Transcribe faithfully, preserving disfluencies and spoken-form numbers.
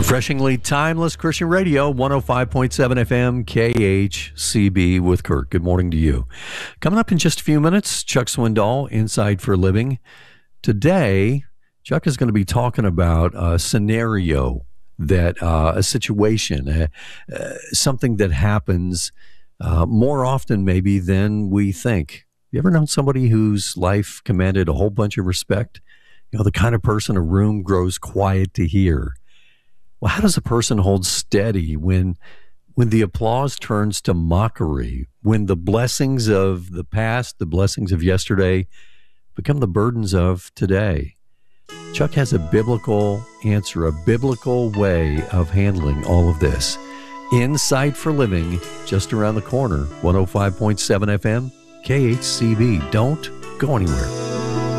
Refreshingly timeless Christian radio, one oh five point seven F M, K H C B with Kurt. Good morning to you. Coming up in just a few minutes, Chuck Swindoll, Inside for a Living. Today, Chuck is going to be talking about a scenario that, uh, a situation, uh, uh, something that happens uh, more often maybe than we think. You ever known somebody whose life commanded a whole bunch of respect? You know, the kind of person a room grows quiet to hear. Well, how does a person hold steady when when the applause turns to mockery, when the blessings of the past, the blessings of yesterday, become the burdens of today? Chuck has a biblical answer, a biblical way of handling all of this. Inside for Living, just around the corner, one oh five point seven F M, K H C B. Don't go anywhere.